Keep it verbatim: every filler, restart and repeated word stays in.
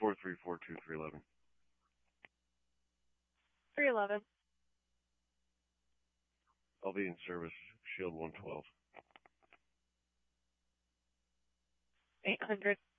four three four two three eleven. three eleven. I'll be in service, Shield one twelve. eight hundred.